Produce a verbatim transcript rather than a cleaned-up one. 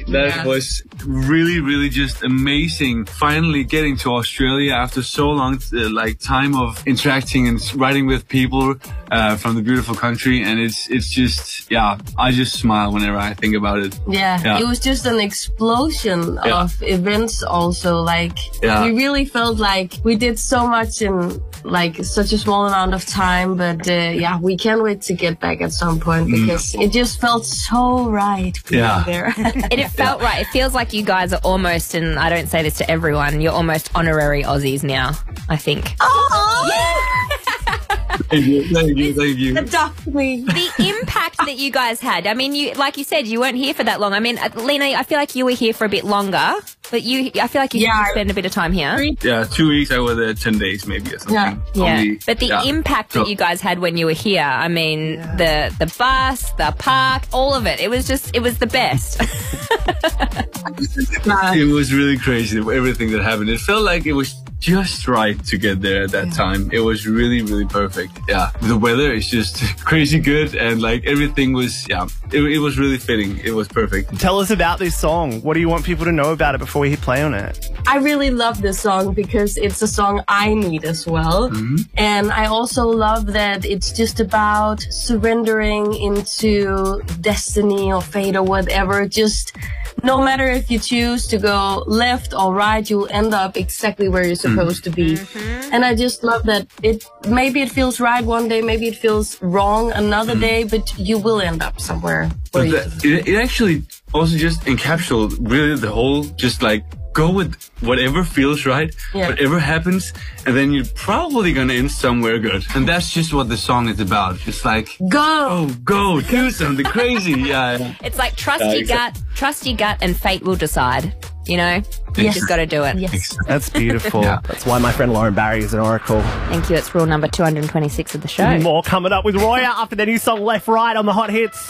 that yeah. was really, really just amazing. Finally getting to Australia after so long, uh, like time of interacting and writing with people uh, from the beautiful country, and it's it's just yeah, I just smile whenever I think about it. Yeah, yeah. It was just an explosion yeah. of events. Also, like yeah. we really felt like we did so much in like such a small amount of time, but uh, yeah, we can't wait to get back at some point because mm. it just felt so right being yeah. there. And it felt right. It feels like you guys are almost, and I don't say this to everyone, you're almost honorary Aussies now, I think. Oh, yeah. Thank you, thank you, thank you. Adopt me. The impact that you guys had. I mean, you, like you said, you weren't here for that long. I mean, Lena, I feel like you were here for a bit longer, but you, I feel like you yeah. spent a bit of time here. Yeah, two weeks. I was there ten days, maybe or something. Yeah, yeah. Only, but the yeah. impact that you guys had when you were here. I mean, yeah. the the bus, the park, all of it. It was just, it was the best. It was really crazy. Everything that happened. It felt like it was just right to get there at that yeah. time. It was really, really perfect. Yeah, the weather is just crazy good, and like everything was, yeah, it, it was really fitting. It was perfect. Tell us about this song. What do you want people to know about it before we hit play on it? I really love this song because it's a song I need as well. Mm-hmm. And I also love that it's just about surrendering into destiny or fate or whatever. Just no matter if you choose to go left or right, you'll end up exactly where you're supposed mm-hmm. to be. Mm-hmm. And I just love that it, maybe it feels right one day, maybe it feels wrong another mm-hmm. day, but you will end up somewhere. But that, it, it actually also just encapsulates really the whole, just like, go with whatever feels right, yeah. whatever happens, and then you're probably gonna end somewhere good. And that's just what the song is about. It's like, go, go, do something crazy. Yeah. It's like trust uh, your exactly. gut, trust your gut, and fate will decide. You know, you yes. just got to do it. Yes. That's beautiful. Yeah. That's why my friend Lauren Barry is an oracle. Thank you. It's rule number two hundred twenty-six of the show. More coming up with Roya after their new song Left Right on the Hot Hits.